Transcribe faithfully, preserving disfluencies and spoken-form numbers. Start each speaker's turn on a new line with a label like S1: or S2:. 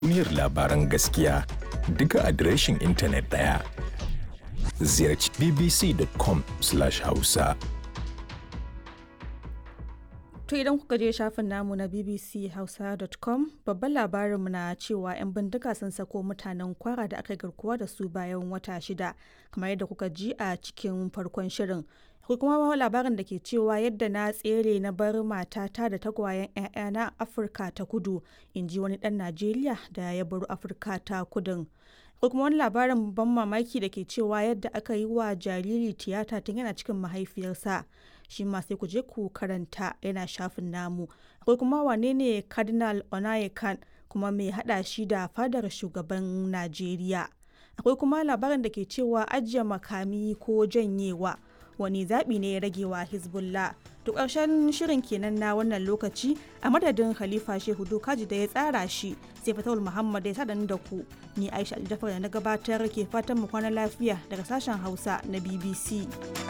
S1: Duniyar labaran gaskiya duka adireshin intanet ɗaya. Ziyarci b b c dot com slash hausa.
S2: To idan kuka je shafin namu na b b c hausa dot com, babban labarinmu na cewa 'yan bindiga sun sako mutanen Kwara da aka garkuwa da su bayan wata shida, kamar yadda kuka ji a cikin farkon shirin. Akwai kuma labarin da ke cewa yadda na tsere na bar matata da tagwayen 'ya'yana Afirka ta Kudu, in ji wani ɗan Najeriya da ya baro Afirka ta Kudun. Akwai kuma wani labarin ban mamaki da ke cewa yadda aka yi wa jariri tiyata tun yana cikin mahaifiyarsa. Shi ma sai ku je ku karanta, yana shafin namu. Akwai kuma wane ne Cardinal Onyekan, kuma mai hada shi da fadar shugaban Najeriya. Akwai kuma labarin da ke cewa ajiye makami ko janyewa wani zaɓi ne ya rage wa Hezbollah. To ƙarshen shirin kenan na wannan lokaci, a madadin Khalifa Shehu Dokaji da ya tsara shi, sai Fatawul Muhammad ya sada da ku. Ni Aisha Aljafar da na gabatar ke fatan mu kwana lafiya daga sashen Hausa na B B C.